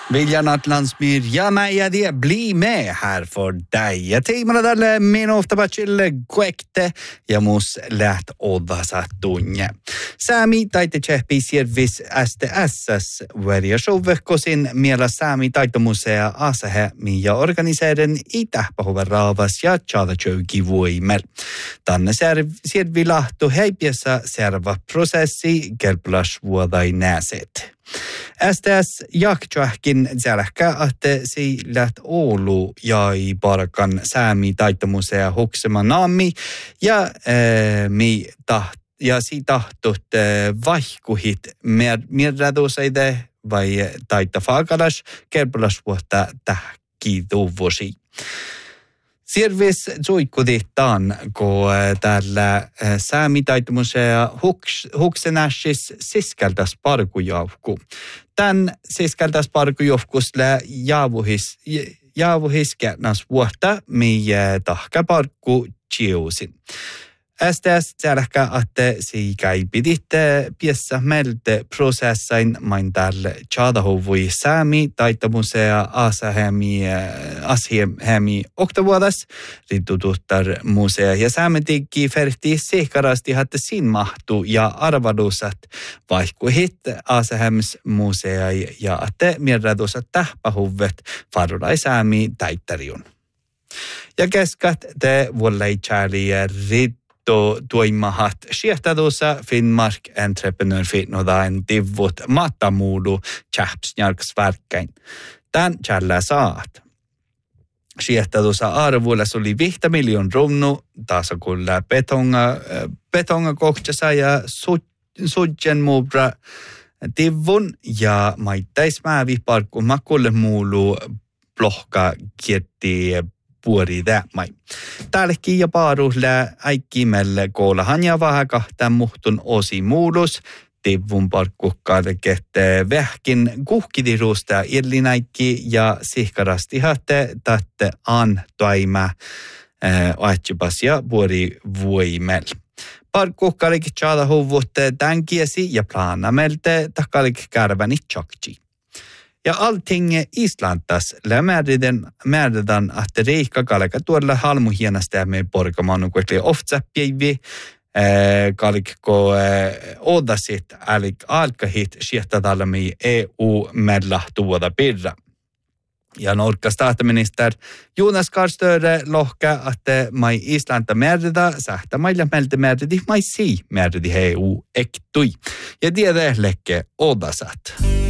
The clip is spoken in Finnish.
Viljan Atlandsmyr, ja mä det bli med här för dig. Ja teimana tälle minuuta bachille kuekte ja mus läht odvasa tunne. Sami taite tsehpi siervis STSS variashowvehkosin miela Sami taitomusea asahe ja organiseeren itäpahuvan raavas ja tjadatsöyki voimel. Tänne siervi lahtu heipiessä serva prosessi kelplas vuodai näset. STS jakjoahkin zälhkä, että si läht Oulu jäi parkan Sami taitomusea huksema naami ja si tahtot vaihkuhit mirraduseide vai taita faakalas kelplas vuotta tähkiituvuosi. Sirvis suikkuditaan, kun täällä Sami taitomusea huksenäsis siskeltäs parkujauhku. Tän siskeltäs parkujauhkusle jaavuhis kärnas vuotta, miä tahka parkku chiusin. STS tärkä, että si käipidit piessä melte prosessain main täällä tjadahovui Sami taitomusea ashemi oktavuodas rintutuhtar musea ja Samitikki ferti sehkarasti, että sin mahtu ja arvadusat vaihkuhit asahems musea ja että mirradusat tähpähuvet farulai Sami taittariun. Ja keskat te vuollei tjäli tuimahat siehtadussa Finnmark Entreprenörfirnodain tivut matamuudu tjäpsnjarksvärkkäin. Tän tjällä saat. Siehtadussa arvuilla oli 5 miljoon runnu, taas kuulla betonga kohtsassa ja sudjen muubra tivun ja maittaismäävi parkku makulle muulu plohka kietti puori tämäi. Täälläkin ja paaruhle äikkimelle koolahan ja vähän kahtaan muhtun osi muulus. Tivun parkkukkaade kette vähkin kuhkidirusta irlinäikki ja sihkarasti hatte tätte an toima aatjupas ja puori voimel. Parkkukkaade tjada huvut tänkiesi ja planamelte takalik kärväni tjakki. Ja allting Islantas määrätään, että reikka kalka tuolla halmuhienasta me porkamannu kuitenkin oftsäppiävi kalkko odasit alik alkahit siehtädalmi EU mella tuoda pirra. Ja Norska statsminister Jonas Gahr lohka, että mai Islanta määrätä sähtä mailla meiltä määräti mai si määräti EU ektui. Ja tiedä lekke odasat.